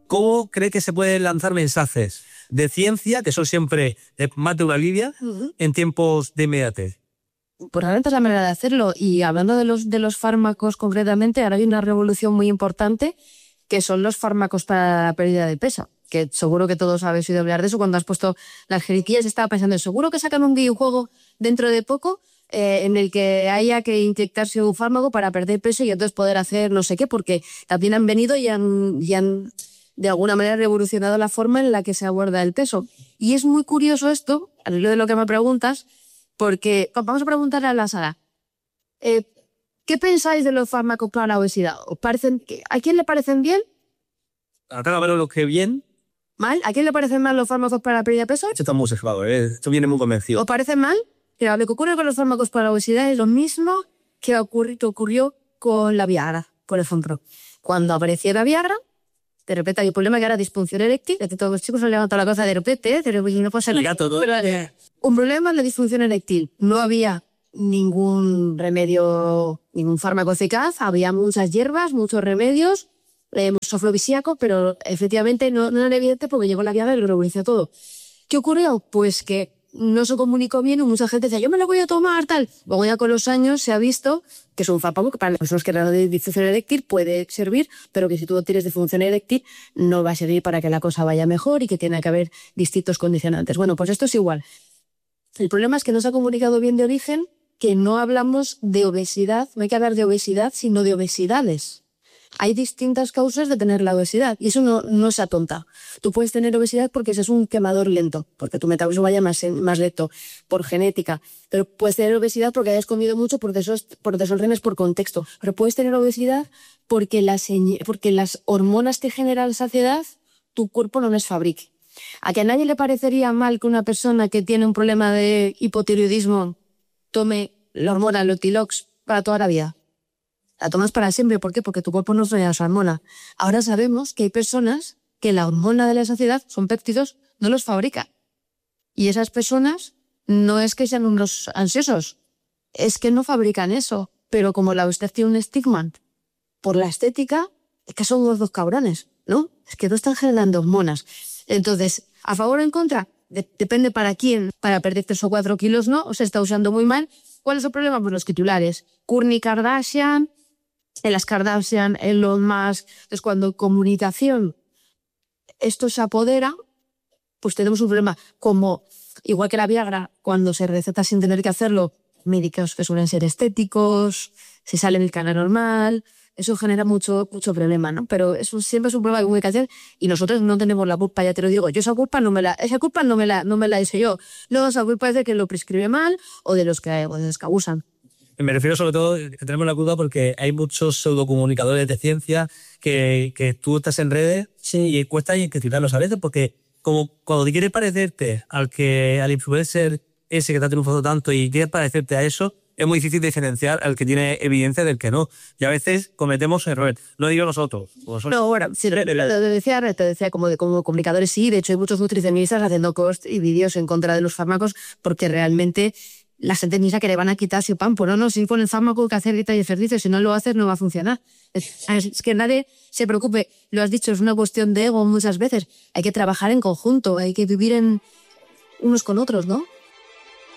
¿cómo cree que se pueden lanzar mensajes de ciencia, que son siempre más de una línea, en tiempos de inmediatez? Pues realmente es la manera de hacerlo. Y hablando de los fármacos concretamente, ahora hay una revolución muy importante que son los fármacos para la pérdida de peso. Que seguro que todos habéis oído hablar de eso. Cuando has puesto las jeringuillas estaba pensando, seguro que sacan un videojuego dentro de poco en el que haya que inyectarse un fármaco para perder peso y entonces poder hacer no sé qué, porque también han venido y han de alguna manera revolucionado la forma en la que se aborda el peso. Y es muy curioso esto, al hilo de lo que me preguntas, porque vamos a preguntarle a la Sara, ¿qué pensáis de los fármacos para la obesidad? ¿A quién le parecen bien? Acá a ver lo que bien. ¿Mal? ¿A quién le parecen mal los fármacos para la pérdida de peso? Esto está muy sesgado, esto viene muy convencido. ¿Os parece mal? Mira, lo que ocurre con los fármacos para la obesidad es lo mismo que ocurrió con la Viagra, por ejemplo. Cuando apareció la Viagra, de repente hay un problema que era disfunción eréctil. De todos los chicos han levantado la cosa de repente, no pasa nada. Un problema en la disfunción eréctil. No había ningún remedio, ningún fármaco eficaz. Había muchas hierbas, muchos remedios, mucho afrodisíaco, pero efectivamente no era evidente porque llegó la Viagra y lo revolucionó todo. ¿Qué ocurrió? Pues que no se comunicó bien y mucha gente decía, yo me lo voy a tomar, tal. Luego ya con los años se ha visto que es un fármaco que para las personas que tienen disfunción eréctil puede servir, pero que si tú tienes disfunción eréctil no va a servir para que la cosa vaya mejor y que tiene que haber distintos condicionantes. Bueno, pues esto es igual. El problema es que no se ha comunicado bien de origen, que no hablamos de obesidad, no hay que hablar de obesidad, sino de obesidades. Hay distintas causas de tener la obesidad y eso no se atonta. Tú puedes tener obesidad porque ese es un quemador lento, porque tu metabolismo vaya más lento, por genética. Pero puedes tener obesidad porque hayas comido mucho, por desórdenes, por contexto. Pero puedes tener obesidad porque las hormonas que generan saciedad, tu cuerpo no las fabrique. ¿A que a nadie le parecería mal que una persona que tiene un problema de hipotiroidismo tome la hormona Lotilox para toda la vida? La tomas para siempre. ¿Por qué? Porque tu cuerpo no trae esa hormona. Ahora sabemos que hay personas que la hormona de la saciedad, son péptidos, no los fabrica. Y esas personas no es que sean unos ansiosos, es que no fabrican eso. Pero como la obesidad tiene un estigma por la estética, es que son unos dos cabrones, ¿no? Es que no están generando hormonas. Entonces, ¿a favor o en contra? Depende para quién. Para perder 3 o 4 kilos, ¿no? O se está usando muy mal. ¿Cuál es el problema? Pues los titulares. Kourtney Kardashian, en las Kardashian, Elon Musk. Entonces, cuando comunicación esto se apodera, pues tenemos un problema. Como, igual que la Viagra, cuando se receta sin tener que hacerlo, médicos que suelen ser estéticos, se sale en el canal normal, eso genera mucho problema, ¿no? Pero eso siempre es un problema de comunicación y nosotros no tenemos la culpa, ya te lo digo. Yo esa culpa no me la hice yo. No, esa culpa es de que lo prescribe mal o de los que abusan. Me refiero sobre todo que tenemos la culpa porque hay muchos pseudocomunicadores de ciencia que tú estás en redes y cuesta identificarlos a veces porque como cuando te quieres parecerte al influencer ese que te ha triunfado tanto y quieres parecerte a eso, es muy difícil diferenciar al que tiene evidencia del que no. Y a veces cometemos errores. No digo nosotros. No, bueno, sí, te decía como comunicadores sí. De hecho, hay muchos nutricionistas haciendo posts y vídeos en contra de los fármacos porque realmente la gente piensa que le van a quitar su pan. Pues no, si ponen fármaco que hacer dieta y ejercicio, si no lo haces no va a funcionar. Es que nadie se preocupe. Lo has dicho, es una cuestión de ego muchas veces. Hay que trabajar en conjunto, hay que vivir unos con otros, ¿no?